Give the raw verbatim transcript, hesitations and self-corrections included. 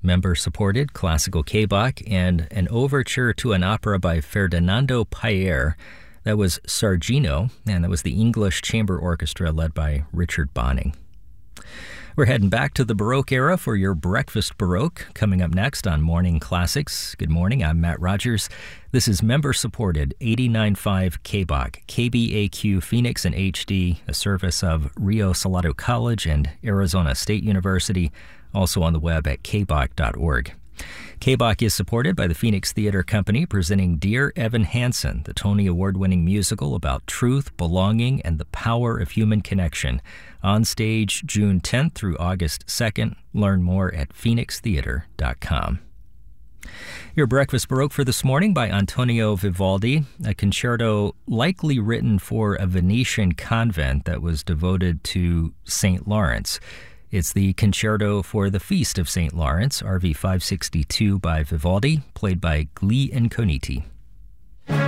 member-supported classical K-Bach, and an overture to an opera by Ferdinando Payer. That was Sargino, and that was the English Chamber Orchestra led by Richard Bonning. We're heading back to the Baroque era for your Breakfast Baroque, coming up next on Morning Classics. Good morning, I'm Matt Rogers. This is member-supported eighty-nine point five K-Bach, K B A Q Phoenix and H D, a service of Rio Salado College and Arizona State University, also on the web at k bach dot org. K-Bach is supported by the Phoenix Theater Company, presenting Dear Evan Hansen, the Tony Award-winning musical about truth, belonging, and the power of human connection. On stage June tenth through August second. Learn more at phoenix theater dot com. Your Breakfast Baroque for this morning by Antonio Vivaldi, a concerto likely written for a Venetian convent that was devoted to Saint Lawrence. It's the Concerto for the Feast of Saint Lawrence, R V five sixty-two by Vivaldi, played by Gli Incogniti.